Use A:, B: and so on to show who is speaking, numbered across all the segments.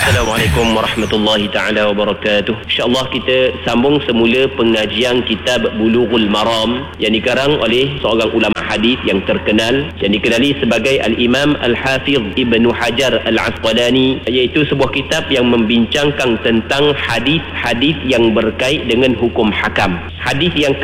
A: Assalamualaikum warahmatullahi taala wabarakatuh. InsyaAllah kita sambung semula pengajian kitab Bulughul Maram yang dikarang oleh seorang ulama hadis yang terkenal yang dikenali sebagai Al-Imam Al-Hafiz Ibnu Hajar Al-Asqalani, iaitu sebuah kitab yang membincangkan tentang hadis-hadis yang berkait dengan hukum hakam. Hadis yang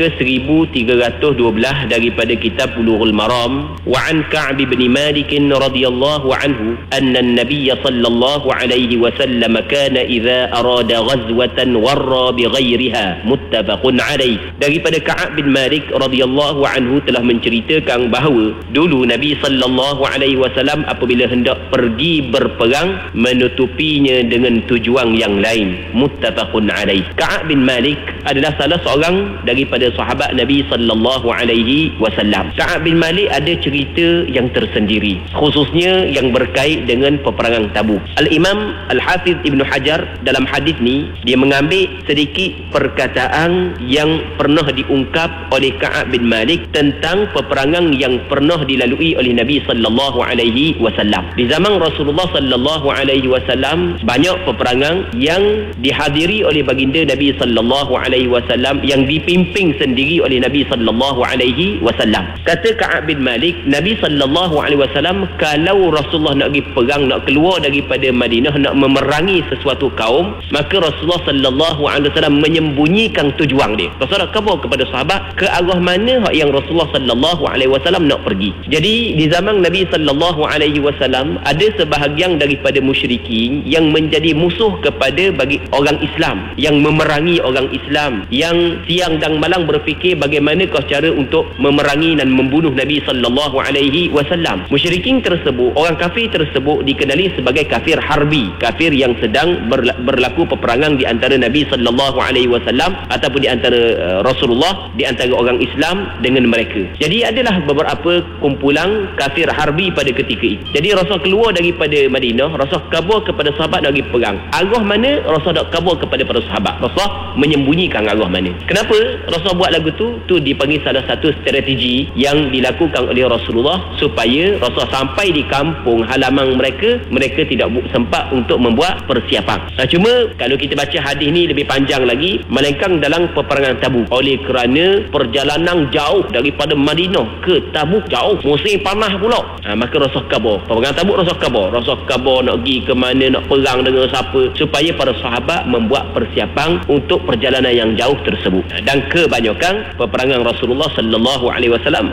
A: ke-1312 daripada kitab Bulughul Maram, wa an Ka'b bin Malik radhiyallahu anhu anna an-nabiy sallallahu alaihi wasallam kana idza arada ghazwatan warra bighairiha, muttafaqun alaih. Daripada Ka'b bin Malik radhiyallahu anhu telah menceritakan bahawa dulu Nabi sallallahu alaihi wasallam apabila hendak pergi berperang menutupinya dengan tujuan yang lain, muttafaqun alaih. Ka'b bin Malik adalah salah seorang daripada sahabat Nabi sallallahu alaihi wasallam. Ka'b bin Malik ada cerita yang tersendiri, khususnya yang berkait dengan peperangan Tabuk. Al-Imam Al-Hafiz Ibnu Hajar dalam hadis ni dia mengambil sedikit perkataan yang pernah diungkap oleh Ka'b bin Malik tentang peperangan yang pernah dilalui oleh Nabi sallallahu alaihi wasallam. Di zaman Rasulullah sallallahu alaihi wasallam banyak peperangan yang dihadiri oleh baginda Nabi sallallahu alaihi wasallam, yang dipimpin sendiri oleh Nabi sallallahu alaihi wasallam. Kata Ka'b bin Malik, Nabi sallallahu alaihi wasallam kalau Rasulullah nak pergi perang, nak keluar daripada Madinah, nak memerangi sesuatu kaum, maka Rasulullah sallallahu alaihi wasallam menyembunyikan tujuan dia. Rasulullah khabar kepada sahabat ke arah mana yang Rasulullah sallallahu alaihi wasallam nak pergi. Jadi di zaman Nabi sallallahu alaihi wasallam ada sebahagian daripada musyrikin yang menjadi musuh kepada bagi orang Islam, yang memerangi orang Islam, yang siang dan malam berfikir bagaimanakah cara untuk memerangi dan membunuh Nabi sallallahu alaihi wasallam. Musyrikin tersebut, orang kafir tersebut dikenali sebagai kafir harbi, kafir yang sedang berlaku peperangan di antara Nabi sallallahu alaihi wasallam ataupun di antara Rasulullah, di antara orang Islam dengan mereka. Jadi adalah beberapa kumpulan kafir harbi pada ketika itu. Jadi Rasul keluar daripada Madinah, Rasul kabur kepada sahabat nak pergi perang. Arah mana Rasul nak kabur kepada para sahabat? Rasul menyembunyikan arah mana. Kenapa Rasul buat lagu tu? Tu dipanggil salah satu strategi yang dilakukan oleh Rasulullah supaya Rasul sampai di kampung halaman mereka tidak sempat untuk membuat persiapan. Cuma kalau kita baca hadis ni lebih panjang lagi, melainkan dalam peperangan Tabuk, oleh kerana perjalanan jauh daripada Madinah ke Tabuk, jauh, musim panas pula, maka Rasul kabur. Peperangan Tabuk Rasul kabur nak pergi ke mana, nak perang dengan siapa, supaya para sahabat membuat persiapan untuk perjalanan yang jauh tersebut. Dan kebanyakan peperangan Rasulullah sallallahu alaihi wasallam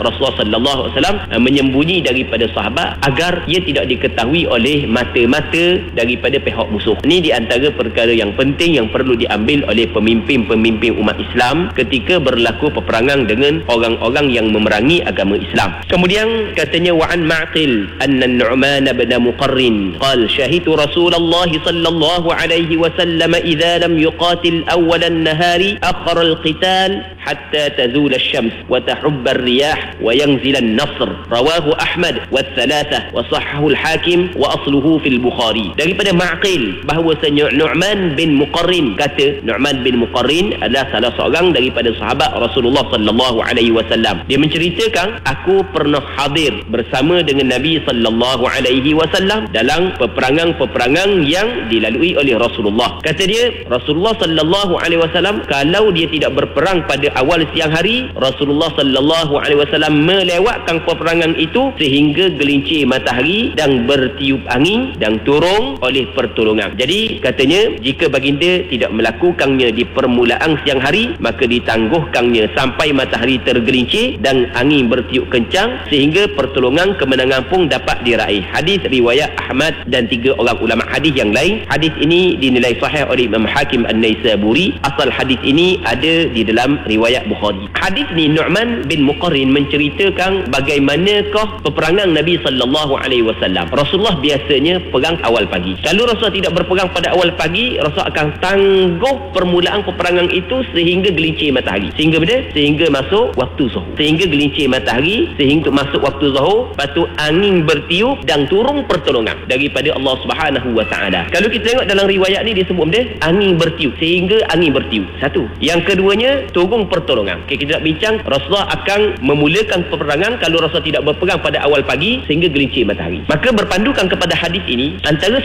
A: menyembunyi daripada sahabat agar ia tidak diketahui oleh mata-mata daripada pihak musuh. Ini di antara perkara yang penting yang perlu diambil oleh pemimpin-pemimpin umat Islam ketika berlaku peperangan dengan orang-orang yang memerangi agama Islam. Kemudian katanya, wa an Ma'qil anna Nu'man bin Muqarrin qala syahidtu Rasulullah sallallahu alaihi wasallam idza lam yuqatil awwal an-nahari akhara al-qital hatta tazul asy-syams wa tahubba ar-riyah wa yanzil an-nasr. Rawahu Ahmad wa ats-tsalatsah wa sahhahu al-Hakim wa asluhu fil Bukhari. Daripada Ma'qil bahawasanya Nu'man bin Muqarrin kata, Nu'man bin Muqarrin adalah salah seorang daripada sahabat Rasulullah sallallahu alaihi wasallam. Dia menceritakan, aku pernah hadir bersama dengan Nabi sallallahu alaihi wasallam dalam peperangan-peperangan yang dilalui oleh Rasulullah. Kata dia, Rasulullah sallallahu alaihi wasallam kalau dia tidak berperang pada awal siang hari, Rasulullah sallallahu alaihi wasallam melewatkan peperangan itu sehingga gelincir matahari dan bertiup angin dan turun oleh pertolongan. Jadi katanya, jika baginda tidak melakukannya di permulaan siang hari, maka ditangguhkannya sampai matahari tergelincir dan angin bertiup kencang sehingga pertolongan kemenangan pun dapat diraih. Hadis riwayat Ahmad dan 3 orang ulama hadis yang lain. Hadis ini dinilai sahih oleh Imam Hakim An-Naisaburi. Asal hadis ini ada di dalam riwayat Bukhari. Hadis ni Nu'man bin Muqarrin menceritakan bagaimanakah peperangan Nabi sallallahu alaihi wasallam. Rasulullah biasanya perang awal pagi. Kalau Rasul tidak berperang pada awal pagi, Rasul akan tangguh permulaan peperangan itu sehingga gelincir matahari. Sehingga masuk waktu zuhur. Sehingga gelincir matahari, sehingga masuk waktu zuhur, lepas tu angin bertiup dan turun pertolongan daripada Allah Subhanahu wa taala. Kalau kita tengok dalam riwayat ni, dia sebut dia angin bertiup, sehingga angin bertiup. Satu. Yang keduanya, turun pertolongan. Okay, kita nak bincang, Rasulullah akan memulakan peperangan kalau Rasul tidak berperang pada awal pagi sehingga gelincir matahari. Maka berpandukan kepada hadis ini, antara sunnah Nabi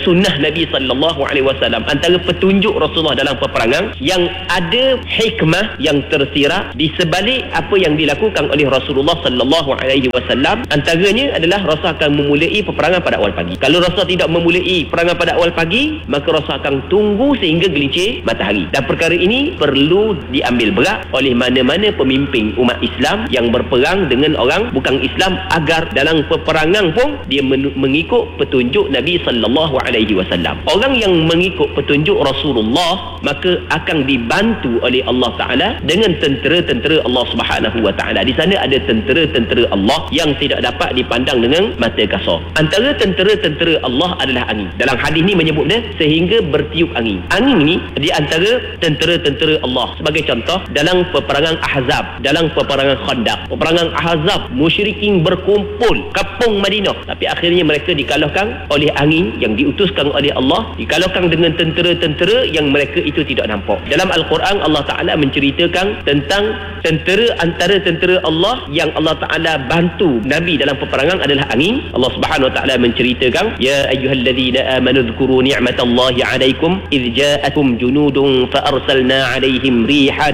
A: Nabi sallallahu alaihi wasallam, antara petunjuk Rasulullah dalam peperangan yang ada hikmah yang tersirat di sebalik apa yang dilakukan oleh Rasulullah sallallahu alaihi wasallam, antaranya adalah Rasul akan memulai peperangan pada awal pagi. Kalau Rasul tidak memulai peperangan pada awal pagi, maka Rasul akan tunggu sehingga gelincir matahari. Dan perkara ini perlu diambil berat oleh mana-mana pemimpin umat Islam yang berperang dengan orang bukan Islam, agar dalam peperangan pun dia mengikut petunjuk Nabi sallallahu alaihi wasallam. Orang yang mengikut petunjuk Rasulullah maka akan dibantu oleh Allah Taala dengan tentera-tentera Allah Subhanahu wa taala. Di sana ada tentera-tentera Allah yang tidak dapat dipandang dengan mata kasar. Antara tentera-tentera Allah adalah angin. Dalam hadis ni menyebutnya sehingga bertiup angin. Angin ni di antara tentera-tentera Allah. Sebagai contoh, dalam peperangan Ahzab, dalam peperangan Khandaq, peperangan Ahzab, musyrikin berkumpul kapung Madinah, tapi akhirnya mereka dikalahkan oleh angin yang diutuskan oleh Allah, dikalahkan dengan tentera-tentera yang mereka itu tidak nampak. Dalam Al-Quran Allah Ta'ala menceritakan tentang tentera, antara tentera Allah yang Allah Ta'ala bantu Nabi dalam peperangan adalah angin. Allah Subhanahu Wa Ta'ala menceritakan, ya ayyuhalladzina amanu dhkuru ni'matallahi alaikum idh ja'akum junudun fa'arsalna alaihim rihan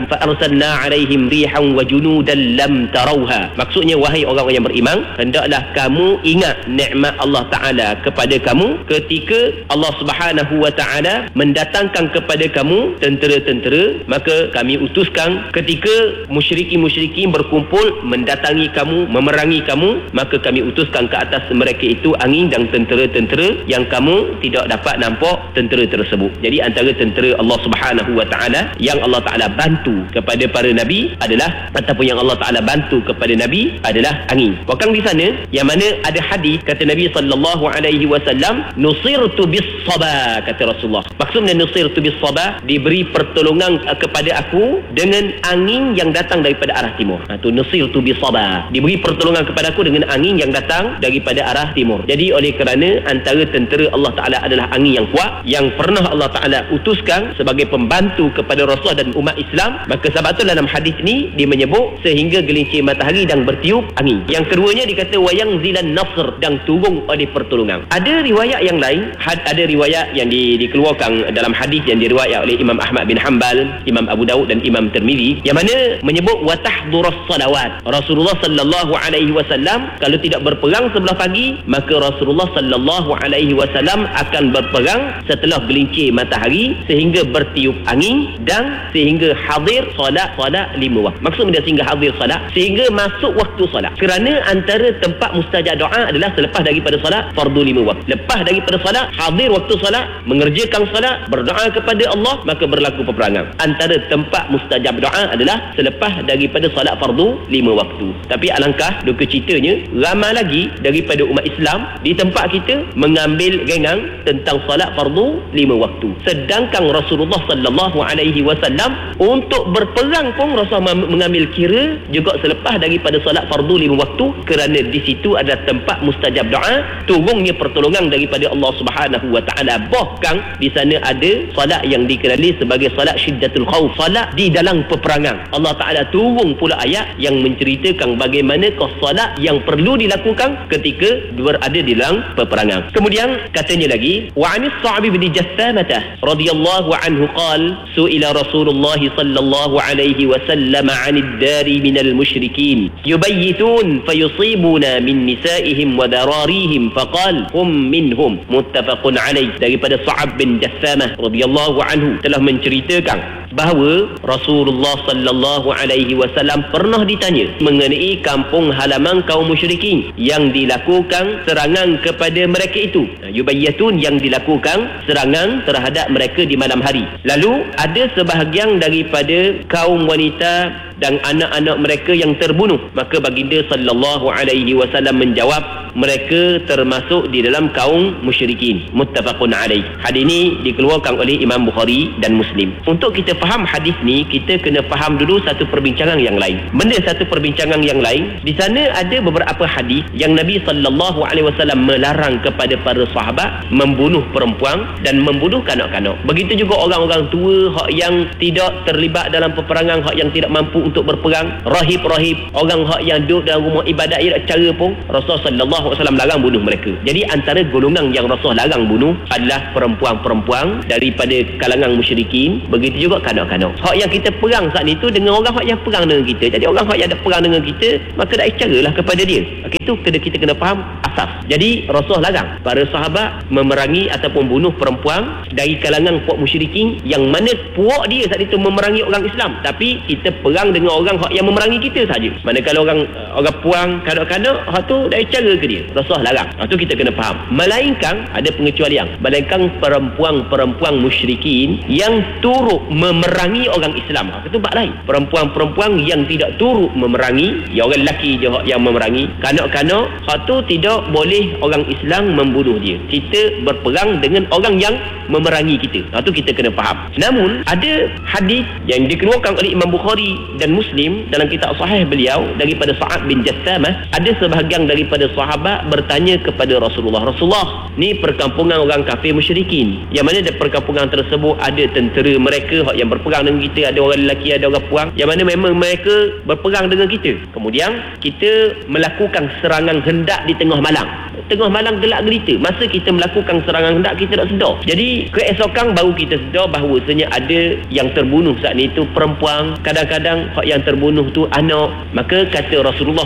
A: wa junudan lam tarawha. Maksudnya, wahai orang yang beriman, hendaklah kamu ingat nikmat Allah Ta'ala kepada kamu ketika Allah Subhanahu Wa Ta'ala mendatangkan kepada kamu tentera-tentera, maka kami utuskan ketika musyrikin berkumpul mendatangi kamu, memerangi kamu, maka kami utuskan ke atas mereka itu angin dan tentera-tentera yang kamu tidak dapat nampak tentera tersebut. Jadi antara tentera Allah Subhanahu Wa Ta'ala yang Allah Ta'ala bantu kepada para Nabi adalah, ataupun yang Allah Ta'ala bantu kepada Nabi adalah angin. Bahkan di sana yang mana ada hadis kata Nabi sallallahu alaihi wasallam, nusirtu bis sabah, kata Rasulullah. Maksudnya nusirtu bis sabah, diberi pertolongan kepada aku dengan angin yang datang daripada arah timur. Itu nusirtu bis sabah, diberi pertolongan kepada aku dengan angin yang datang daripada arah timur. Jadi oleh kerana antara tentera Allah Ta'ala adalah angin yang kuat, yang pernah Allah Ta'ala utuskan sebagai pembantu kepada Rasulullah dan umat Islam, maka sebab itu dalam hadis ni dia menyebut sehingga gelincir matahari dan bertiup angin. Yang keduanya dikata wayang zilan nasr, dan turun oleh pertolongan. Ada riwayat yang lain, ada riwayat yang dikeluarkan dalam hadis yang diriwayat oleh Imam Ahmad bin Hanbal, Imam Abu Daud dan Imam Tirmizi, yang mana menyebut wa tahdurus salawat. Rasulullah sallallahu alaihi wasallam kalau tidak berperang sebelah pagi, maka Rasulullah sallallahu alaihi wasallam akan berperang setelah gelincir matahari sehingga bertiup angin dan sehingga hadir solat 5 waktu. Maksudnya sehingga hadir solat, sehingga masuk waktu solat. Kerana antara tempat mustajab doa adalah selepas daripada solat fardu 5 waktu. Lepas daripada solat, hadir waktu solat, mengerjakan solat, berdoa kepada Allah, maka berlaku peperangan. Antara tempat mustajab doa adalah selepas daripada solat fardu 5 waktu. Tapi alangkah duka citanya, ramai lagi daripada umat Islam di tempat kita mengambil gengang tentang solat fardu 5 waktu. Sedangkan Rasulullah sallallahu alaihi wasallam untuk berperang pun Rasulullah mengambil kira juga selepas daripada solat fardu 5 waktu, kerana di situ ada tempat mustajab doa, turunnya pertolongan daripada Allah Subhanahu Wa Ta'ala. Bahkan di sana ada solat yang dikenali sebagai solat syiddatul khauf, solat di dalam peperangan. Allah Ta'ala turun pula ayat yang menceritakan bagaimanakah solat yang perlu dilakukan ketika berada di dalam peperangan. Kemudian katanya lagi, wa anis Sa'bi bin Jassamah radhiyallahu anhu qala su'ila Rasulullah sallallahu alaihi wasallam 'anid dari minal musyrikin yubayyitun fayusibuna min nisa'ihim wa dararihim faqal hum minhum, muttafaqun alaih. Daripada Sa'ab bin Jassamah radhiyallahu anhu telah menceritakan bahawa Rasulullah sallallahu alaihi wasallam pernah ditanya mengenai kampung halaman kaum musyrikin yang dilakukan serangan kepada mereka itu. Yubayyatun, yang dilakukan serangan terhadap mereka di malam hari. Lalu ada sebahagian daripada kaum wanita dan anak-anak mereka yang terbunuh. Maka baginda sallallahu alaihi wasallam menjawab, mereka termasuk di dalam kaum musyrikin. Muttafaqun alaih. Hadis ini dikeluarkan oleh Imam Bukhari dan Muslim. Untuk kita faham hadis ni, kita kena faham dulu satu perbincangan yang lain. Benda satu perbincangan yang lain, di sana ada beberapa hadis yang Nabi SAW melarang kepada para sahabat membunuh perempuan dan membunuh kanak-kanak. Begitu juga orang-orang tua hak yang tidak terlibat dalam peperangan, hak yang tidak mampu untuk berperang, rahib-rahib, orang hak yang duduk dalam rumah ibadat ia cara pun Rasulullah SAW larang bunuh mereka. Jadi antara golongan yang Rasul larang bunuh adalah perempuan-perempuan daripada kalangan musyrikin, begitu juga kanak-kanak. Hak yang kita perang saat itu dengan orang hak yang perang dengan kita. Jadi orang hak yang ada perang dengan kita, maka dah caralah kepada dia. Okey, itu kita kena faham asas. Jadi Rasul larang para sahabat memerangi ataupun bunuh perempuan dari kalangan puak musyrikin, yang mana puak dia saat itu memerangi orang Islam, tapi kita perang dengan orang hak yang memerangi kita saja. Manakala orang puang kanak-kanak, hak tu dah cara ke dia. Rasul larang. Itu kita kena faham. Melainkan ada pengecualian. Melainkan perempuan-perempuan musyrikin yang turut memerangi orang Islam, itu bab lain. Perempuan-perempuan yang tidak turut memerangi, ya orang lelaki je yang memerangi, kanak-kanak, hak tu tidak boleh orang Islam membunuh dia. Kita berperang dengan orang yang memerangi kita. Itu kita kena faham. Namun ada hadis yang dikeluarkan oleh Imam Bukhari dan Muslim dalam kitab sahih beliau daripada Sa'ad bin Jassamah. Ada sebahagian daripada sahabat bertanya kepada Rasulullah, ni perkampungan orang kafir musyrikin, yang mana di perkampungan tersebut ada tentera mereka yang berperang dengan kita, ada orang lelaki, ada orang perang, yang mana memang mereka berperang dengan kita. Kemudian kita melakukan serangan hendak di tengah malam gelap gelita. Masa kita melakukan serangan hendak, kita tak sedar. Jadi keesokan baru kita sedar bahawasanya ada yang terbunuh saat itu perempuan, kadang-kadang yang terbunuh tu anak. Maka kata Rasulullah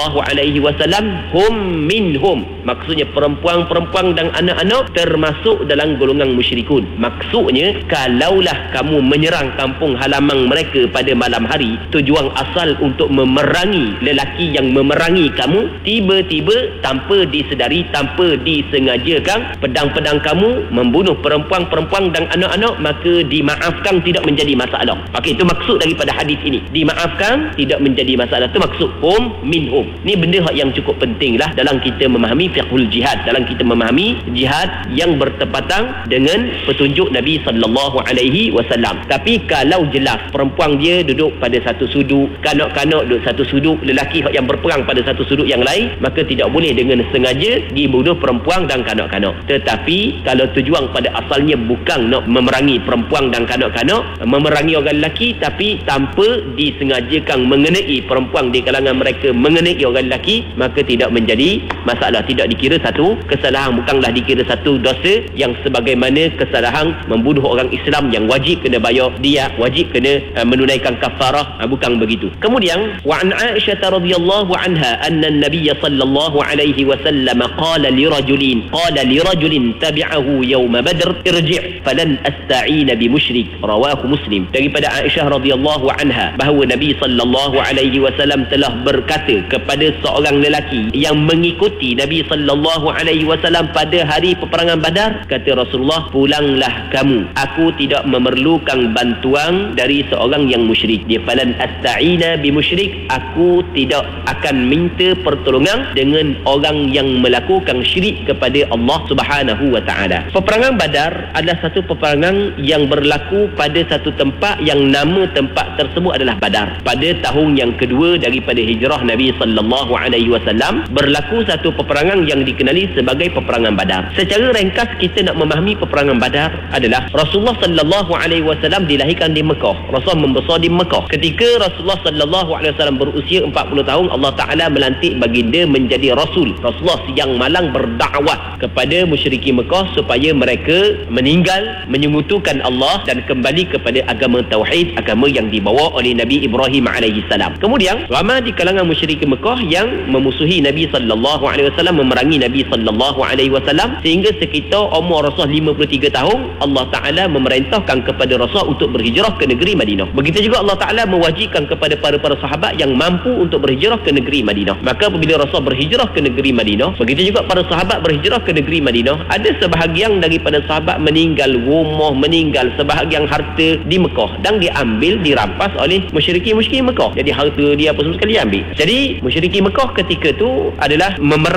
A: SAW, hum minhum, maksudnya perempuan-perempuan dan anak-anak termasuk dalam golongan musyrikun. Maksudnya kalaulah kamu menyerang kampung halaman mereka pada malam hari, tujuan asal untuk memerangi lelaki yang memerangi kamu, tiba-tiba tanpa disedari, tanpa disengajakan, pedang-pedang kamu membunuh perempuan-perempuan dan anak-anak, maka dimaafkan, tidak menjadi masalah. Okey, itu maksud daripada hadis ini. Dimaafkan, tidak menjadi masalah. Itu maksud hum minhum. Ni benda yang cukup penting lah dalam kita memahami fiqhul jihad, dalam kita memahami jihad yang bertepatan dengan petunjuk Nabi SAW. Tapi kalau jelas perempuan dia duduk pada satu sudut, kanak-kanak duduk satu sudut, lelaki yang berperang pada satu sudut yang lain, maka tidak boleh dengan sengaja dibunuh perempuan dan kanak-kanak. Tetapi kalau tujuan pada asalnya bukan nak memerangi perempuan dan kanak-kanak, memerangi orang lelaki, tapi tanpa disengajakan mengenai perempuan di kalangan mereka, mengenai orang lelaki, maka tidak menjadi masalah, tidak dikira satu kesalahan, bukanlah dikira satu dosa yang sebagaimana kesalahan membunuh orang Islam yang wajib kena bayar diat, wajib kena menunaikan kafarah, bukan begitu. Kemudian wa an Aisyah radhiyallahu anha anna an-nabiy sallallahu alaihi wasallam qala lirajulin tabi'ahu yawm badr irji' falan asta'ina bi musyrik, rawahu Muslim. Daripada Aisyah radhiyallahu anha bahawa Nabi sallallahu alaihi wasallam telah berkata kepada seorang lelaki yang mengikuti Nabi sallallahu alaihi wasallam pada hari peperangan Badar, kata Rasulullah, pulanglah kamu, aku tidak memerlukan bantuan dari seorang yang musyrik. Dia falan asta'ina bi musyrik, aku tidak akan minta pertolongan dengan orang yang melakukan syirik kepada Allah Subhanahu wa taala. Peperangan Badar adalah satu peperangan yang berlaku pada satu tempat yang nama tempat tersebut adalah Badar. Pada tahun yang kedua daripada hijrah Nabi sallallahu alaihi wasallam berlaku satu peperangan yang dikenali sebagai peperangan Badar. Secara ringkas kita nak memahami peperangan Badar adalah Rasulullah sallallahu alaihi wasallam dilahirkan di Mekah. Rasul membesar di Mekah. Ketika Rasulullah sallallahu alaihi wasallam berusia 40 tahun, Allah Taala melantik baginda menjadi rasul. Rasulullah siang malam berdakwah kepada musyrikin Mekah supaya mereka meninggal menyekutukan Allah dan kembali kepada agama tauhid, agama yang dibawa oleh Nabi Ibrahim alaihi salam. Kemudian ramai di kalangan musyrikin Mekah yang memusuhi Nabi sallallahu alaihi wasallam, memerangi Nabi sallallahu alaihi wasallam, sehingga sekitar umur Rasul 53 tahun Allah Taala memerintahkan kepada Rasul untuk berhijrah ke negeri Madinah. Begitu juga Allah Taala mewajibkan kepada para sahabat yang mampu untuk berhijrah ke negeri Madinah. Maka apabila Rasul berhijrah ke negeri Madinah, begitu juga para sahabat berhijrah ke negeri Madinah, ada sebahagian daripada sahabat meninggal rumah, meninggal sebahagian harta di Mekah dan diambil, dirampas oleh musyrikin Mekah. Jadi harta dia apa semua sekali diambil. Jadi musyrikin Mekah ketika tu adalah memerangi Nabi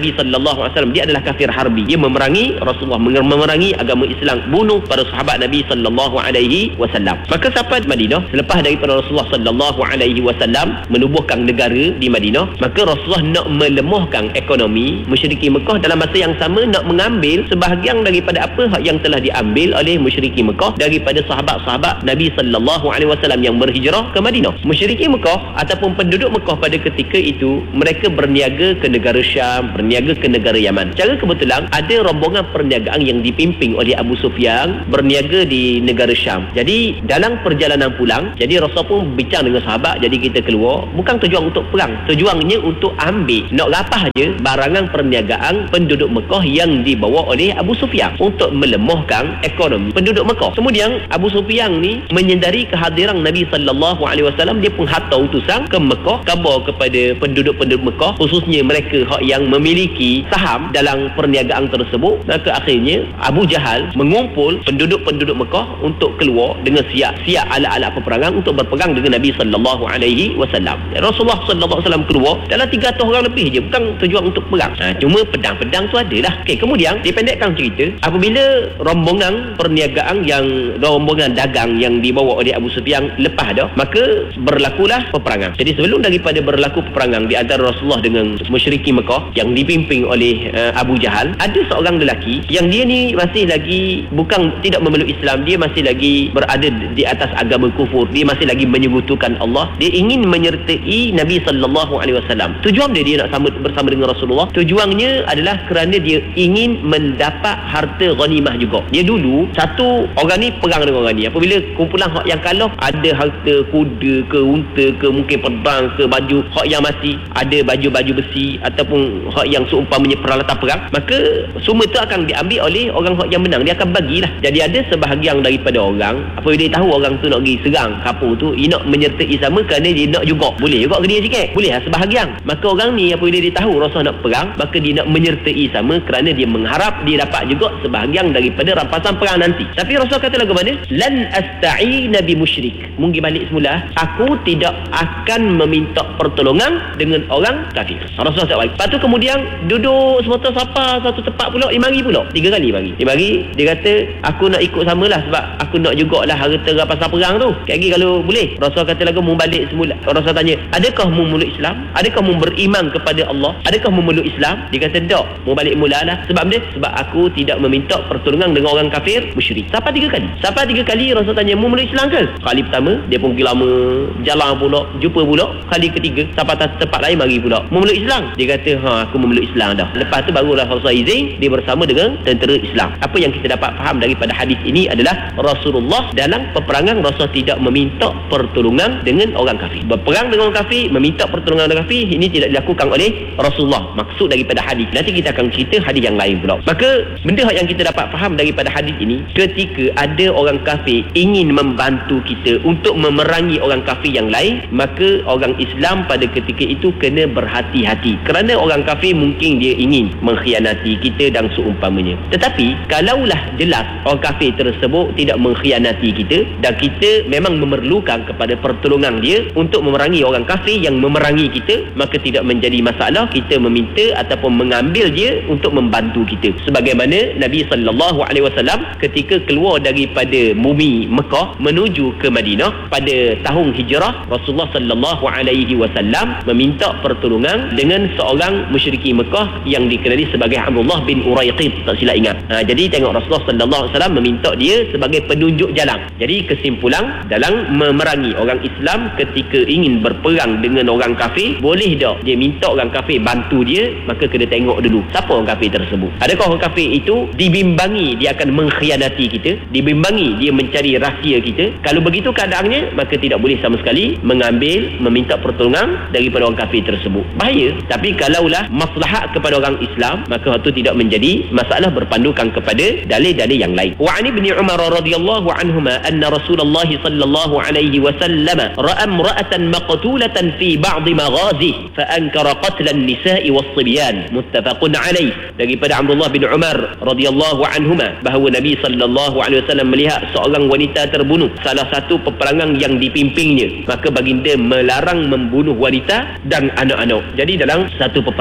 A: Nabi sallallahu alaihi wasallam, dia adalah kafir harbi. Dia memerangi Rasulullah, memerangi agama Islam, bunuh para sahabat Nabi sallallahu alaihi wasallam. Maka sampai di Madinah, selepas daripada Rasulullah sallallahu alaihi wasallam menubuhkan negara di Madinah, maka Rasulullah nak melemahkan ekonomi musyrikin Mekah, dalam masa yang sama nak mengambil sebahagian daripada apa yang telah diambil oleh musyrikin Mekah daripada sahabat-sahabat Nabi sallallahu alaihi wasallam yang berhijrah ke Madinah. Musyrikin Mekah ataupun penduduk Mekah pada ketika itu, mereka berniaga ke negara Syam, berniaga ke negara Yaman. Secara kebetulan ada rombongan perniagaan yang dipimpin oleh Abu Sufyan berniaga di negara Syam. Jadi dalam perjalanan pulang, jadi Rasul pun bincang dengan sahabat, jadi kita keluar bukan tujuan untuk perang, tujuannya untuk ambil, nak rapah je barangan perniagaan penduduk Mekah yang dibawa oleh Abu Sufyan untuk melemahkan ekonomi penduduk Mekah. Kemudian Abu Sufyan ni menyedari kehadiran Nabi sallallahu alaihi wasallam, dia pun hantar utusan ke Mekah, khabar kepada penduduk-penduduk Mekah, khususnya mereka yang memiliki saham dalam perniagaan tersebut. Maka akhirnya Abu Jahal mengumpul penduduk-penduduk Mekah untuk keluar dengan siap-siap alat-alat peperangan untuk berperang dengan Nabi sallallahu alaihi wasallam. Rasulullah sallallahu alaihi wasallam keluar dalam 300 orang lebih je, bukan tujuan untuk perang. Cuma pedang-pedang tu adalah. Okey, kemudian dipendekkan cerita, apabila rombongan perniagaan rombongan dagang yang dibawa oleh Abu Sufyan lepas dah, maka berlakulah peperangan. Jadi sebelum daripada berlaku peperangan di antara Rasulullah dengan musyrikin Mekah yang dipimpin oleh Abu Jahal, ada seorang lelaki yang dia ni masih lagi bukan tidak memeluk Islam, dia masih lagi berada di atas agama kufur, dia masih lagi menyekutukan Allah, dia ingin menyertai Nabi sallallahu alaihi wasallam. Tujuan dia nak bersama dengan Rasulullah, tujuannya adalah kerana dia ingin mendapat harta ghanimah juga. Dia dulu satu orang ni perang dengan orang ni, apabila kumpulan hak yang kalah ada harta kuda ke unta ke mungkin pedang ke baju, hak yang masih ada baju-baju besi ataupun hak yang seumpamanya peralatan perang, maka semua itu akan diambil oleh orang hak yang menang, dia akan bagilah. Jadi ada sebahagian daripada orang, apabila dia tahu orang tu nak pergi serang kampung tu, dia nak menyertai sama kerana dia nak juga, boleh juga ke dia sikit, boleh lah sebahagian. Maka orang ni apabila dia tahu Rasul nak perang, maka dia nak menyertai sama kerana dia mengharap dia dapat juga sebahagian daripada rampasan perang nanti. Tapi Rasul kata lagu mana? Lan asta'ina bi musyrik. Mungkin balik semula, aku tidak akan meminta pertolongan dengan orang kafir. Rasul tak balik. Lepas tu kemudian duduk semata sapa satu tempat pula, dia mari pula 3 kali mari. Dia mari, dia kata aku nak ikut samalah sebab aku nak jugalah harta rampasan perang tu. Lagi kalau boleh. Rasul kata lagu mu balik semula. Rasul tanya, adakah mu meluk Islam? Adakah mu beriman kepada Allah? Adakah mu meluk Islam? Dia kata tak, mu balik mulalah. Sebab dia, sebab aku tidak meminta pertolongan dengan orang kafir musyrik. Sampai 3 kali. Sampai 3 kali Rasul tanya, mu meluk Islam ke? Kali pertama dia pun pergi lama, jalan pula, jumpa pula. Kali ketiga sampai tempat lain mari pula, mu meluk Islam? Dia kata aku memeluk Islam dah. Lepas tu barulah Rasul izin dia bersama dengan tentera Islam. Apa yang kita dapat faham daripada hadis ini adalah Rasulullah dalam peperangan, Rasul tidak meminta pertolongan dengan orang kafir. Berperang dengan orang kafir, meminta pertolongan dengan kafir, ini tidak dilakukan oleh Rasulullah. Maksud daripada hadis, nanti kita akan cerita hadis yang lain pula. Maka benda yang kita dapat faham daripada hadis ini, ketika ada orang kafir ingin membantu kita untuk memerangi orang kafir yang lain, maka orang Islam pada ketika itu kena berhati-hati, kerana orang kafir mungkin dia ingin mengkhianati kita dan seumpamanya. Tetapi kalaulah jelas orang kafir tersebut tidak mengkhianati kita dan kita memang memerlukan kepada pertolongan dia untuk memerangi orang kafir yang memerangi kita, maka tidak menjadi masalah kita meminta ataupun mengambil dia untuk membantu kita. Sebagaimana Nabi sallallahu alaihi wasallam ketika keluar daripada bumi Mekah menuju ke Madinah pada tahun hijrah, Rasulullah sallallahu alaihi wasallam meminta pertolongan dengan seorang musyrikin Mekah yang dikenali sebagai Abdullah bin Uraiqid, tak silap ingat. Jadi tengok Rasulullah sallallahu alaihi wasallam meminta dia sebagai penunjuk jalan. Jadi kesimpulan dalam memerangi orang Islam ketika ingin berperang dengan orang kafir, boleh tak dia minta orang kafir bantu dia, maka kena tengok dulu siapa orang kafir tersebut. Adakah orang kafir itu dibimbangi dia akan mengkhianati kita, dibimbangi dia mencari rahsia kita? Kalau begitu keadaannya, maka tidak boleh sama sekali meminta pertolongan daripada orang kafir tersebut. Bahaya. Tapi kalaulah maslahat kepada orang Islam, maka itu tidak menjadi masalah berpandukan kepada dalil-dalil yang lain. Wa an ibni Umar radhiyallahu anhuma anna Rasulullah sallallahu alaihi wasallam ra'a imra'atan maqtulatan fi ba'd maghazi fa ankara qatl an-nisa'i was-sibyan, muttafaqun alaih. Daripada Abdullah bin Umar radhiyallahu anhuma bahawa Nabi sallallahu alaihi wasallam melihat seorang wanita terbunuh salah satu peperangan yang dipimpinnya, maka baginda melarang membunuh wanita dan anak-anak. Jadi dalam satu peperangan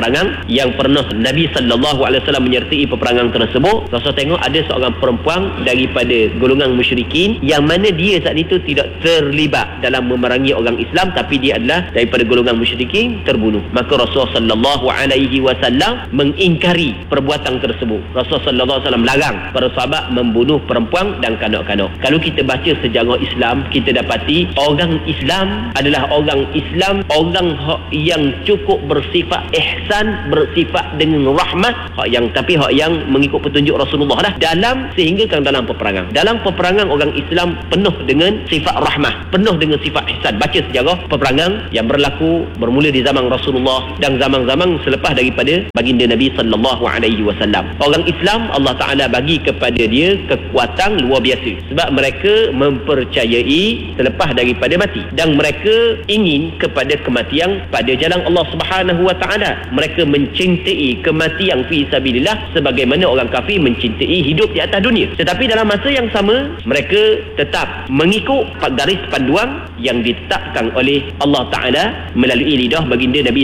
A: yang pernah Nabi SAW menyertai peperangan tersebut, Rasul tengok ada seorang perempuan daripada golongan musyrikin yang mana dia saat itu tidak terlibat dalam memerangi orang Islam, tapi dia adalah daripada golongan musyrikin, terbunuh. Maka Rasul SAW mengingkari perbuatan tersebut. Rasul SAW larang para sahabat membunuh perempuan dan kanak-kanak. Kalau kita baca sejarah Islam, kita dapati orang Islam adalah orang Islam, orang yang cukup bersifat ihsan, bersifat dengan rahmat, tapi yang mengikut petunjuk Rasulullah lah dalam, sehingga kan dalam peperangan. Dalam peperangan orang Islam penuh dengan sifat rahmah, penuh dengan sifat ihsan. Baca sejarah peperangan yang berlaku bermula di zaman Rasulullah dan zaman-zaman selepas daripada baginda Nabi SAW. Orang Islam Allah Ta'ala bagi kepada dia kekuatan luar biasa sebab mereka mempercayai selepas daripada mati dan mereka ingin kepada kematian pada jalan Allah Subhanahu Wa Ta'ala. Mereka mencintai kematian fi sabilillah sebagaimana orang kafir mencintai hidup di atas dunia. Tetapi dalam masa yang sama mereka tetap mengikut garis panduan yang ditetapkan oleh Allah Ta'ala melalui lidah baginda Nabi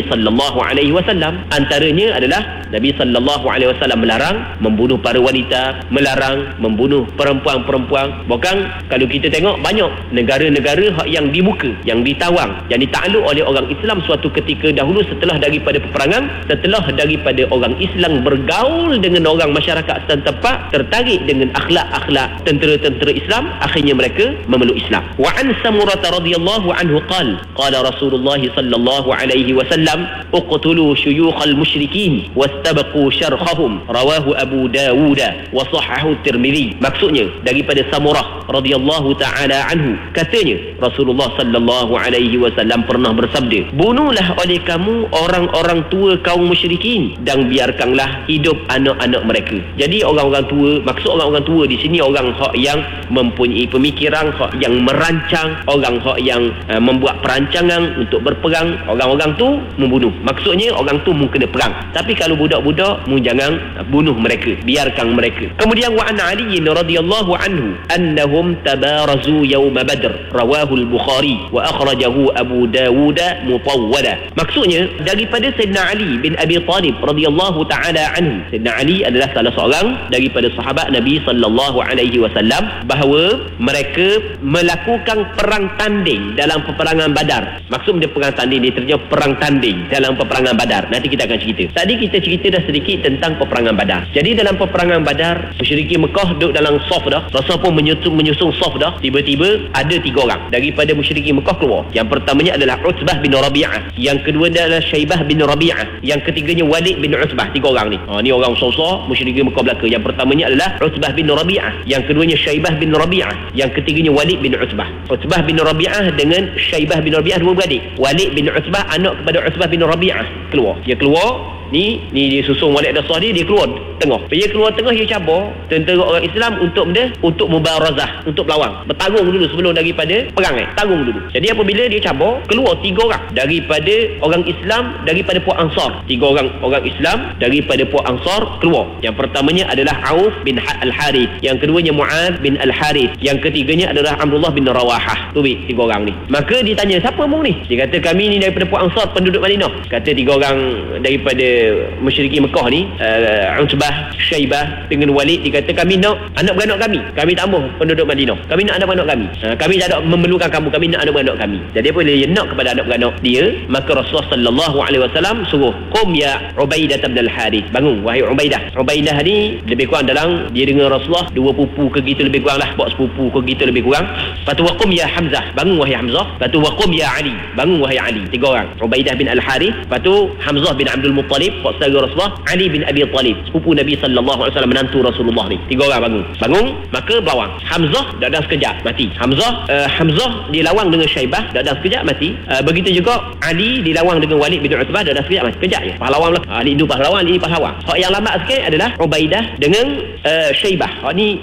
A: SAW. Antaranya adalah Nabi SAW melarang membunuh para wanita, melarang membunuh perempuan-perempuan. Bahkan kalau kita tengok banyak negara-negara yang dibuka, yang ditawang, yang ditakluk oleh orang Islam suatu ketika dahulu setelah daripada peperangan, setelah daripada orang Islam bergaul dengan orang masyarakat setempat, tertarik dengan akhlak-akhlak tentera-tentera Islam, akhirnya mereka memeluk Islam. Wa an Samurah radhiyallahu anhu qala Rasulullah sallallahu alaihi wasallam uqtulu syuyukhal musyrikin wastabaqu syarhahum, rawahu Abu Dawud wa sahahu Tirmizi. Maksudnya daripada Samurah radhiyallahu taala anhu, katanya Rasulullah sallallahu alaihi wasallam pernah bersabda, bunuhlah oleh kamu orang-orang tua kaum musyrikin dan biarkanlah hidup anak-anak mereka. Jadi orang-orang tua, maksud orang-orang tua di sini orang yang mempunyai pemikiran, yang merancang, orang yang membuat perancangan untuk berperang. Orang-orang tu membunuh. Maksudnya orang tu mungkin kena perang. Tapi kalau budak-budak mu jangan bunuh mereka, biarkan mereka. Kemudian wa an Ali radhiyallahu anhu annahum tabarazu yaum Badr, rawahu al-Bukhari wa akhrajahu Abu Dawud mutawwala. Maksudnya daripada Sayyidina Ali bin Abi Talib radhiyallahu taala anhu. Sayyidina Ali adalah salah seorang daripada sahabat Nabi sallallahu alaihi wasallam, bahawa mereka melakukan perang tanding dalam peperangan Badar. Maksud dia perang tanding, dia terjemah perang tanding dalam peperangan Badar. Nanti kita akan cerita. Tadi kita cerita dah sedikit tentang peperangan Badar. Jadi dalam peperangan Badar, musyrikin Mekah duduk dalam saf dah. Rasul pun menyusun saf dah. Tiba-tiba ada 3 orang daripada musyrikin Mekah keluar. Yang pertamanya adalah Utbah bin Rabi'ah, yang kedua adalah Syaibah bin Rabi'ah, yang ketiganya Walid bin Utbah. 3 orang ni. Ni orang besar-besar musyrikin Mekah belaka. Yang pertamanya adalah Utbah bin Rabi'ah, yang keduanya Syaibah bin Rabi'ah, yang ketiganya Walid bin Utbah. Utbah bin Rabi'ah dengan Syaibah bin Rabi'ah dua beradik. Walid bin Utbah anak kepada Utbah bin Rabi'ah keluar. Dia keluar ni dia susun Walid Dasar dia keluar tengah. Dia keluar tengah, dia cabar tentera orang Islam untuk mubarazah, untuk berlawan, bertarung dulu sebelum daripada perang tarung dulu. Jadi apabila dia cabar, keluar 3 orang daripada orang Islam, daripada puak Ansar. 3 orang Islam daripada puak Ansar keluar. Yang pertamanya adalah Auf bin Al-Harith, yang keduanya Mu'adz bin Al-Harith, yang ketiganya adalah Abdullah bin Rawahah. Tu 3 orang ni. Maka ditanya, siapa mung ni? Dia kata, kami ni daripada puak Ansar, penduduk Madinah. Kata 3 orang daripada musyrikin Mekah ni, Utbah, Syaibah dengan Walid, dia kata, kami nak anak beranak kami tak mahu penduduk Madinah, kami nak anak beranak kami, kami tak ada memerlukan kamu, kami nak anak beranak kami. Jadi apabila dia nak kepada anak beranak dia, maka Rasulullah sallallahu alaihi wasallam suruh, qum ya Ubaidah bin Al-Harith, bangun wahai Ubaidah. Ubaidah ni lebih kurang dalam, dia dengan Rasulullah 2 pupu ke gitu lebih kurang lah, buat sepupu ke gitu lebih kurang. Lepas tu waqum ya Hamzah, bangun wahai Hamzah. Lepas tu waqum ya Ali, bangun wahai Ali. 3 orang, Ubaidah bin Al-Harith, lepas tu Hamzah bin Abdul Muttalib, buat saudara Rasulullah, Ali bin Abi Talib, sepupu Nabi sallallahu alaihi wasallam, menantu Rasulullah ni. 3 orang bangun, maka berlawan. Hamzah dalam sekejap mati. Hamzah dilawang dengan Syaibah, dalam sekejap mati. Begitu juga Ali dilawang dengan Walid bin Utbah, dalam sekejap mati. Kejap je. Pahlawan lah. Ali itu pahlawan, ini pahlawan. Hak yang lambat sikit adalah Ubaidah dengan Syaibah. Hak ni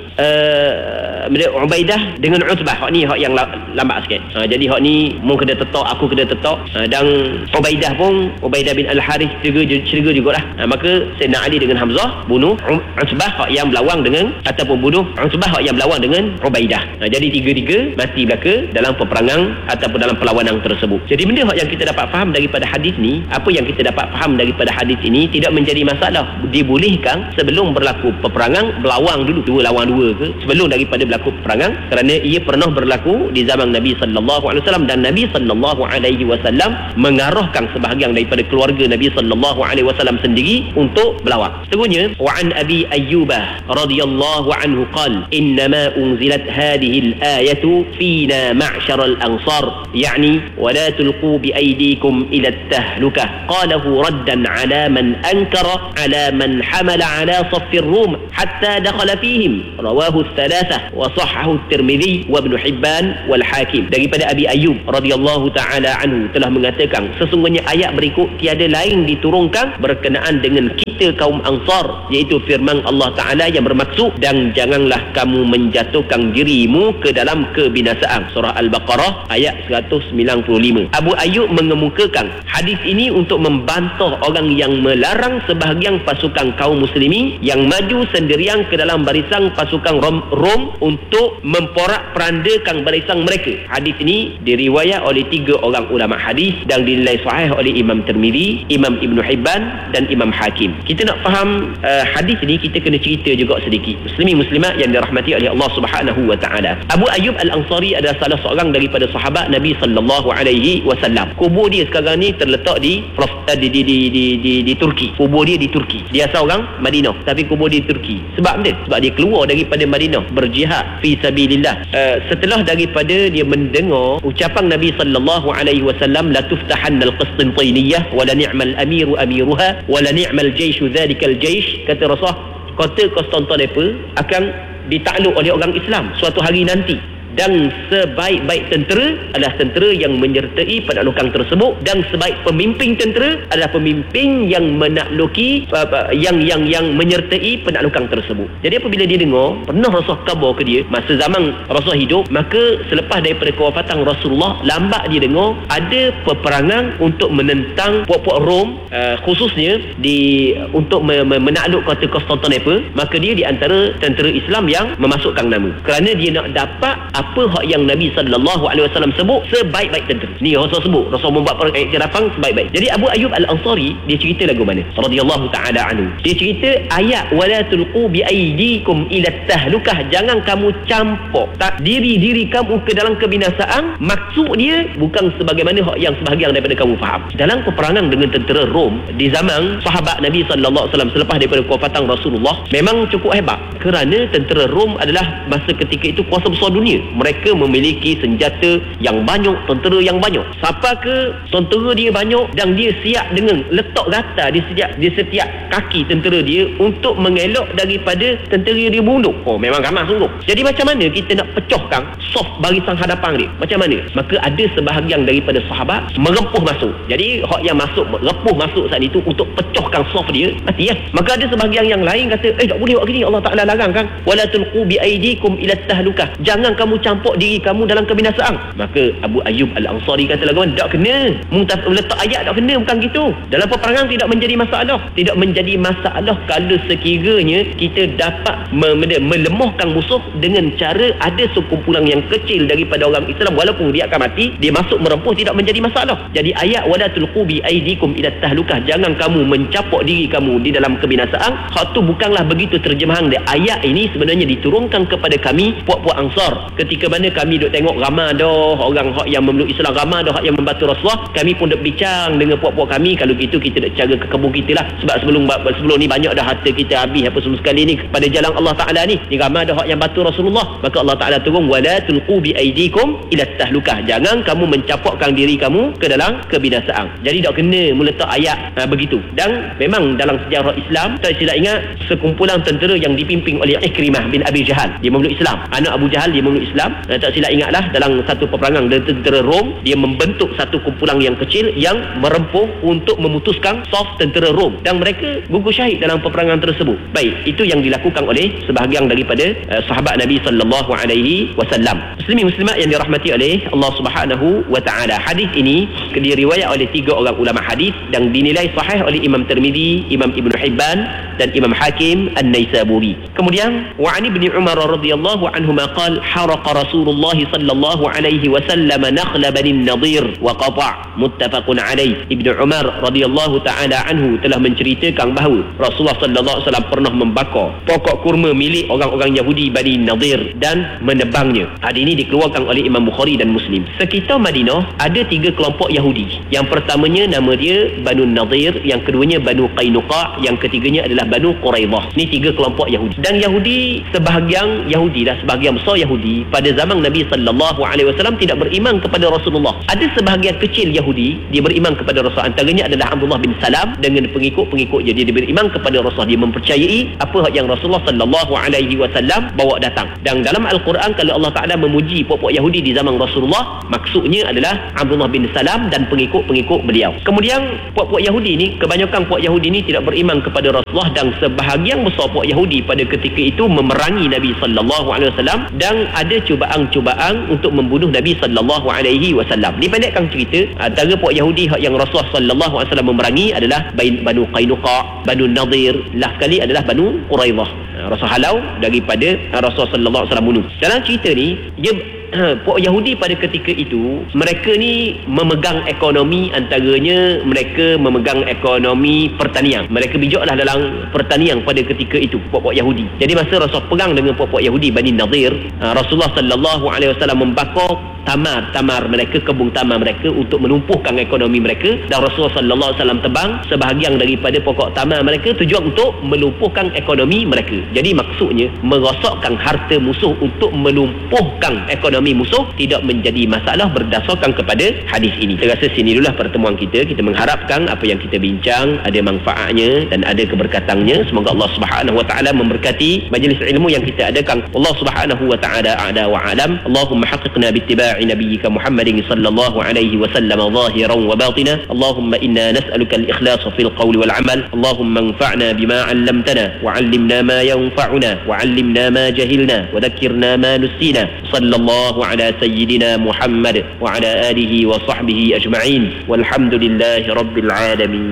A: Ubaidah dengan Utbah. Hak ni hak yang lambat sikit. Jadi hak ni mu kena tetok, aku kena tetok. Dan Ubaidah bin Al-Harith juga syurga jugalah. Maka Sayyidina Ali dengan Hamzah bunuh Utbah yang berlawan dengan, ataupun bunuh Utbah yang berlawan dengan Ubaidah. Jadi tiga-tiga mati belaka dalam peperangan ataupun dalam perlawanan tersebut. Jadi benda yang kita dapat faham daripada hadis ni, apa yang kita dapat faham daripada hadis ini tidak menjadi masalah. Dibolehkan sebelum berlaku peperangan berlawan dulu, dua lawan dua ke, sebelum daripada berlaku peperangan, kerana ia pernah berlaku di zaman Nabi sallallahu alaihi wasallam, dan Nabi sallallahu alaihi wasallam mengarahkan sebahagian daripada keluarga Nabi sallallahu alaihi wasallam sendiri untuk berlawan. Seterusnya, wa an Abi Ayyub radhiyallahu anhu qala innama unzilat hadhihi al-ayatu fina ma'syar al-ansar, yani wa la tulqu bi aydikum ila at-tahlukah, qalahu raddan ala man ankara ala man hamala ala saff ar-rum hatta dakhala fihim, rawahu ath-thalathah wa sahhahu at-Tirmidzi wa Ibn Hibban wal Hakim. Daripada Abi Ayyub radhiyallahu taala anhu telah mengatakan, sesungguhnya ayat berikut tiada lain diturunkan berkenaan dengan kita kaum Ansar, iaitu firman Allah Taala yang bermaksud, dan janganlah kamu menjatuhkan dirimu ke dalam kebinasaan. Surah Al-Baqarah ayat 195. Abu Ayyub mengemukakan hadis ini untuk membantah orang yang melarang sebahagian pasukan kaum muslimin yang maju sendirian ke dalam barisan pasukan Rom untuk memporak-perandakan barisan mereka. Hadis ini diriwayat oleh 3 orang ulama hadis dan dinilai sahih oleh Imam Tirmidzi, Imam Ibn Hibban dan Imam Hakim. Kita nak faham hadis ini, kita kena cerita juga sedikit. Muslimin muslimat yang dirahmati oleh Allah Subhanahu wa taala. Abu Ayyub Al-Ansari adalah salah seorang daripada sahabat Nabi sallallahu alaihi wasallam. Kubur dia sekarang ni terletak di Turki. Kubur dia di Turki. Dia asal orang Madinah tapi kubur dia di Turki. Sebab apa? Sebab dia keluar daripada Madinah berjihad fi sabilillah. Setelah daripada dia mendengar ucapan Nabi sallallahu alaihi wasallam, la tuftahanna al-Qistintiniyah wa la ni'mal amiru amiruha wa la ni'mal jaishu dhalikal jaish, kata Rasul, kota Konstantinopel akan ditakluk oleh orang Islam suatu hari nanti, dan sebaik-baik tentera adalah tentera yang menyertai penaklukan tersebut, dan sebaik pemimpin tentera adalah pemimpin yang menakluki yang menyertai penaklukan tersebut. Jadi apabila dia dengar, pernah Rasul khabar ke dia masa zaman Rasul hidup, maka selepas daripada kewafatan Rasulullah, lambat dia dengar ada peperangan untuk menentang puak-puak Rom, khususnya untuk menakluk kota Konstantinopel. Maka dia di antara tentera Islam yang memasukkan nama, kerana dia nak dapat apa hak yang Nabi sallallahu alaihi wasallam sebut sebaik-baik tentera. Ni Rasul sebut, Rasul membuat periktirafan sebaik-baik. Jadi Abu Ayyub Al-Ansari dia cerita lagu mana? Radhiyallahu taala anhu. Dia cerita ayat wala tulqu bi aydikum ila tahlukah, jangan kamu campur diri kamu ke dalam kebinasaan. Maksud dia bukan sebagaimana hak yang sebahagian daripada kamu faham. Dalam peperangan dengan tentera Rom di zaman sahabat Nabi sallallahu alaihi wasallam selepas daripada kewafatan Rasulullah, memang cukup hebat, kerana tentera Rom adalah masa ketika itu kuasa besar dunia. Mereka memiliki senjata yang banyak, tentera yang banyak. Siapa ke tentera dia banyak dan dia siap dengan letak rata di setiap kaki tentera dia untuk mengelak daripada tentera dia bunuh. Oh, memang ramah sungguh. Jadi macam mana kita nak pecahkan soft barisan hadapan dia? Macam mana? Maka ada sebahagian daripada sahabat merempuh masuk. Jadi hak yang repuh masuk saat itu untuk pecahkan soft dia, mati ya. Maka ada sebahagian yang lain kata, tak boleh buat gini, Allah Taala larang kan. Wala tulqu bi aydikum ila tahlukah, jangan kamu campur diri kamu dalam kebinasaan. Maka Abu Ayyub Al-Ansari kata lagu, tak kena. Letak ayat tak kena, bukan gitu. Dalam peperangan tidak menjadi masalah. Tidak menjadi masalah kalau sekiranya kita dapat melemahkan musuh dengan cara ada sekumpulan yang kecil daripada orang Islam, walaupun dia akan mati, dia masuk merempuh, tidak menjadi masalah. Jadi ayat wala tulqu bi aydikum ila tahlukah, jangan kamu mencapok diri kamu di dalam kebinasaan, hak tu bukanlah begitu terjemahan dia. Ayat ini sebenarnya diturunkan kepada kami puak-puak Ansar ketika mana kami duk tengok ramai dah orang hak yang memeluk Islam, ramai dah hak yang membantu Rasulullah. Kami pun duk bincang dengan puak-puak kami, kalau gitu kita nak cara ke kebun kita lah, sebab sebelum ni banyak dah harta kita habis apa semua sekali ni pada jalan Allah Taala ni ramai dah hak yang bantu Rasulullah. Maka Allah Taala turun wala tulqu bi aydikum ila tahlukah, jangan kamu mencapokkan diri kamu ke dalam kebinasaan. Jadi tak kena meletak ayat begitu. Dan memang dalam sejarah Islam, saya tidak ingat sekumpulan tentera yang dipimpin oleh Ikrimah bin Abi Jahal, dia memeluk Islam, anak Abu Jahal dia memeluk Islam. Islam. Tak silap ingatlah, dalam satu peperangan tentera Rom, dia membentuk satu kumpulan yang kecil yang merempuh untuk memutuskan saf tentera Rom, dan mereka gugur syahid dalam peperangan tersebut. Baik, itu yang dilakukan oleh sebahagian daripada sahabat Nabi sallallahu alaihi wasallam. Muslimin muslimat yang dirahmati oleh Allah Subhanahu wa taala. Hadis ini diriwayat oleh 3 orang ulama hadis dan dinilai sahih oleh Imam Tirmizi, Imam Ibn Hibban dan Imam Hakim An-Naisaburi. Kemudian wa an Ibnu Umar radhiyallahu anhuma qala haraqa Rasulullah sallallahu alaihi wasallam nakhla Bani Nadir wa qata', muttafaqun alaih. Ibnu Umar radhiyallahu taala anhu telah menceritakan bahawa Rasulullah sallallahu alaihi wasallam pernah membakar pokok kurma milik orang-orang Yahudi Bani Nadir dan menebangnya. Hadis ini dikeluarkan oleh Imam Bukhari dan Muslim. Sekitar Madinah ada 3 kelompok Yahudi. Yang pertamanya nama dia Banu Nadir, yang keduanya Banu Qainuqa, yang ketiganya adalah Banu Quraidah. Ini 3 kelompok Yahudi. Dan Yahudi, sebahagian Yahudi dan sebahagian besar Yahudi pada zaman Nabi sallallahu alaihi wasallam tidak beriman kepada Rasulullah. Ada sebahagian kecil Yahudi dia beriman kepada Rasul. Antaranya adalah Abdullah bin Salam dengan pengikut-pengikutnya. Dia beriman kepada Rasul. Dia mempercayai apa yang Rasulullah sallallahu alaihi wasallam bawa datang. Dan dalam Al-Quran, kalau Allah Taala memuji puak-puak Yahudi di zaman Rasulullah, maksudnya adalah Abdullah bin Salam dan pengikut-pengikut beliau. Kemudian puak-puak Yahudi ni, kebanyakan puak Yahudi ni tidak beriman kepada Rasulullah, dan sebahagian besar puak Yahudi pada ketika itu memerangi Nabi sallallahu alaihi wasallam, dan ada cubaan-cubaan untuk membunuh Nabi sallallahu alaihi wasallam. Dipendekkan cerita, antara puak Yahudi yang Rasulullah sallallahu alaihi wasallam memerangi adalah Banu Qainuqa, Banu Nadir, last sekali adalah Banu Quraidah. Rasul halau daripada Rasulullah sallallahu alaihi wasallam bunuh. Dalam cerita ni, dia puak Yahudi pada ketika itu, mereka ni memegang ekonomi, antaranya mereka memegang ekonomi pertanian. Mereka bijaklah dalam pertanian pada ketika itu, puak-puak Yahudi. Jadi masa Rasul perang dengan puak-puak Yahudi Bani Nadir, Rasulullah sallallahu alaihi wasallam membakar tamar mereka, kebun tamar mereka untuk menumpuhkan ekonomi mereka, dan Rasulullah sallallahu alaihi wasallam tebang sebahagian daripada pokok tamar mereka, tujuan untuk melumpuhkan ekonomi mereka. Jadi maksudnya merosakkan harta musuh untuk melumpuhkan ekonomi musuh tidak menjadi masalah berdasarkan kepada hadis ini. Saya rasa sini dululah pertemuan kita. Kita mengharapkan apa yang kita bincang ada manfaatnya dan ada keberkatannya. Semoga Allah Subhanahu wa taala memberkati majlis ilmu yang kita adakan. Allah Subhanahu wa taala a'la wa alam. Allahumma haqqiqna bittiba'i nabiyyika Muhammadin sallallahu alaihi wasallam zahiran wa batina. Allahumma inna nas'aluka al-ikhlasa fil qawli wal amal. Allahumma anfa'na bima 'allamtana wa 'allimna ma yanfa'una wa 'allimna ma jahilna wa dhakkirna ma nusina. Sallallahu على سيدنا محمد وعلى آله وصحبه أجمعين والحمد لله رب العالمين.